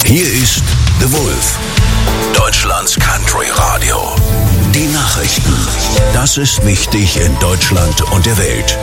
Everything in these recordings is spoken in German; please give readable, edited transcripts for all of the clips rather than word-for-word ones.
Hier ist The Wolf, Deutschlands Country Radio. Die Nachrichten. Das ist wichtig in Deutschland und der Welt.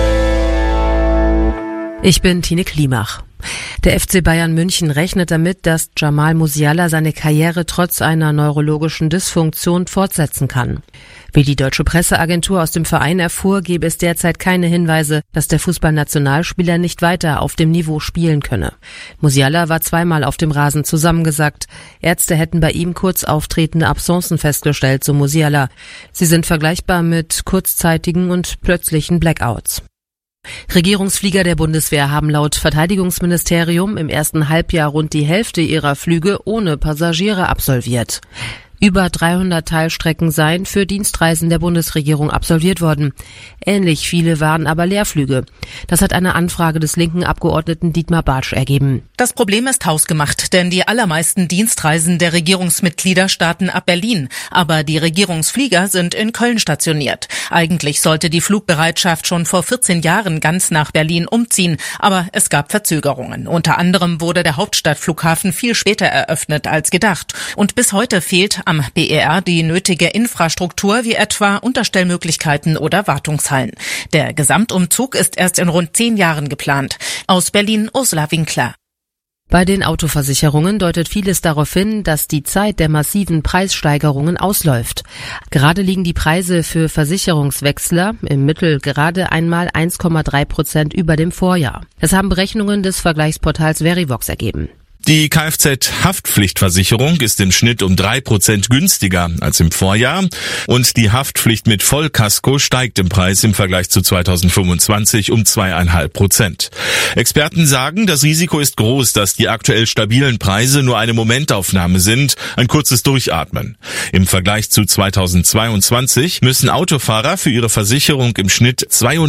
Ich bin Tine Klimach. Der FC Bayern München rechnet damit, dass Jamal Musiala seine Karriere trotz einer neurologischen Dysfunktion fortsetzen kann. Wie die deutsche Presseagentur aus dem Verein erfuhr, gebe es derzeit keine Hinweise, dass der Fußballnationalspieler nicht weiter auf dem Niveau spielen könne. Musiala war zweimal auf dem Rasen zusammengesackt. Ärzte hätten bei ihm kurz auftretende Absencen festgestellt, so Musiala. Sie sind vergleichbar mit kurzzeitigen und plötzlichen Blackouts. Regierungsflieger der Bundeswehr haben laut Verteidigungsministerium im ersten Halbjahr rund die Hälfte ihrer Flüge ohne Passagiere absolviert. Über 300 Teilstrecken seien für Dienstreisen der Bundesregierung absolviert worden. Ähnlich viele waren aber Leerflüge. Das hat eine Anfrage des linken Abgeordneten Dietmar Bartsch ergeben. Das Problem ist hausgemacht, denn die allermeisten Dienstreisen der Regierungsmitglieder starten ab Berlin. Aber die Regierungsflieger sind in Köln stationiert. Eigentlich sollte die Flugbereitschaft schon vor 14 Jahren ganz nach Berlin umziehen. Aber es gab Verzögerungen. Unter anderem wurde der Hauptstadtflughafen viel später eröffnet als gedacht. Und bis heute fehlt am BER die nötige Infrastruktur wie etwa Unterstellmöglichkeiten oder Wartungshallen. Der Gesamtumzug ist erst in rund 10 Jahren geplant. Aus Berlin Ursula Winkler. Bei den Autoversicherungen deutet vieles darauf hin, dass die Zeit der massiven Preissteigerungen ausläuft. Gerade liegen die Preise für Versicherungswechsler im Mittel gerade einmal 1,3% über dem Vorjahr. Das haben Berechnungen des Vergleichsportals Verivox ergeben. Die Kfz-Haftpflichtversicherung ist im Schnitt um 3% günstiger als im Vorjahr und die Haftpflicht mit Vollkasko steigt im Preis im Vergleich zu 2025 um 2,5%. Experten sagen, das Risiko ist groß, dass die aktuell stabilen Preise nur eine Momentaufnahme sind, ein kurzes Durchatmen. Im Vergleich zu 2022 müssen Autofahrer für ihre Versicherung im Schnitt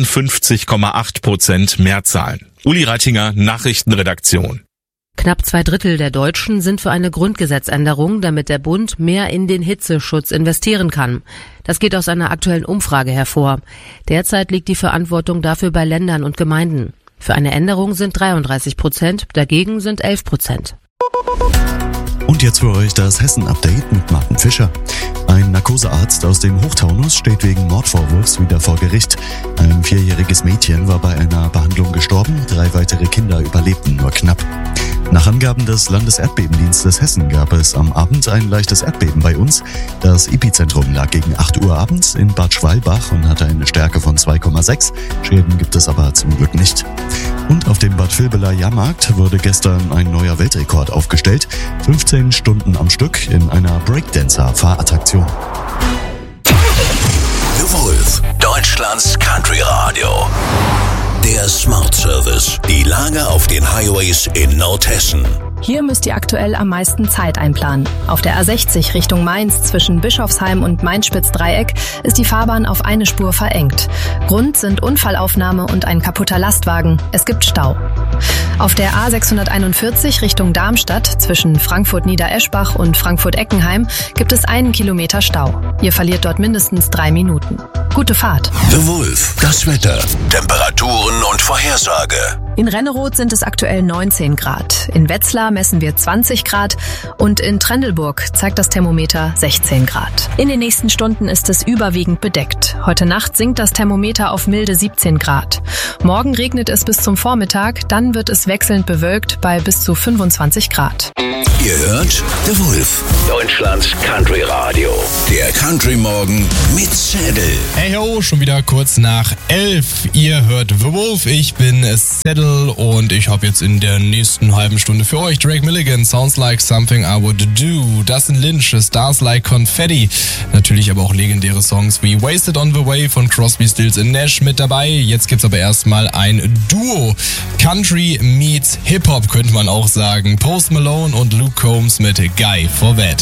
52,8% mehr zahlen. Uli Reitinger, Nachrichtenredaktion. Knapp 2/3 der Deutschen sind für eine Grundgesetzänderung, damit der Bund mehr in den Hitzeschutz investieren kann. Das geht aus einer aktuellen Umfrage hervor. Derzeit liegt die Verantwortung dafür bei Ländern und Gemeinden. Für eine Änderung sind 33%, dagegen sind 11%. Und jetzt für euch das Hessen-Update mit Martin Fischer. Ein Narkosearzt aus dem Hochtaunus steht wegen Mordvorwurfs wieder vor Gericht. Ein 4-jähriges Mädchen war bei einer Behandlung gestorben, 3 weitere Kinder überlebten nur knapp. Nach Angaben des Landeserdbebendienstes Hessen gab es am Abend ein leichtes Erdbeben bei uns. Das Epizentrum lag gegen 8 Uhr abends in Bad Schwalbach und hatte eine Stärke von 2,6. Schäden gibt es aber zum Glück nicht. Und auf dem Bad Vilbela Jahrmarkt wurde gestern ein neuer Weltrekord aufgestellt. 15 Stunden am Stück in einer Breakdancer-Fahrattraktion. The Wolf, Deutschlands Country Radio. Der Smart Service. Die Lage auf den Highways in Nordhessen. Hier müsst ihr aktuell am meisten Zeit einplanen. Auf der A60 Richtung Mainz zwischen Bischofsheim und Mainz-Spitz-Dreieck ist die Fahrbahn auf eine Spur verengt. Grund sind Unfallaufnahme und ein kaputter Lastwagen. Es gibt Stau. Auf der A641 Richtung Darmstadt zwischen Frankfurt-Niedereschbach und Frankfurt-Eckenheim gibt es 1 Kilometer Stau. Ihr verliert dort mindestens 3 Minuten. Gute Fahrt. The Wolf, das Wetter, Temperaturen und Vorhersage. In Renneroth sind es aktuell 19 Grad. In Wetzlar messen wir 20 Grad und in Trendelburg zeigt das Thermometer 16 Grad. In den nächsten Stunden ist es überwiegend bedeckt. Heute Nacht sinkt das Thermometer auf milde 17 Grad. Morgen regnet es bis zum Vormittag, dann wird es wechselnd bewölkt bei bis zu 25 Grad. Ihr hört The Wolf, Deutschlands Country Radio. Der Country Morgen mit Saddle. Hey ho, schon wieder kurz nach 11. Ihr hört The Wolf, ich bin Saddle und ich habe jetzt in der nächsten halben Stunde für euch Drake Milligan, Sounds Like Something I Would Do, Dustin Lynch, Stars Like Confetti, natürlich aber auch legendäre Songs wie Wasted on the Way von Crosby, Stills & Nash mit dabei. Jetzt gibt's aber erstmal ein Duo, Country meets Hip-Hop könnte man auch sagen, Post Malone und Luke Combs mit Guy for That.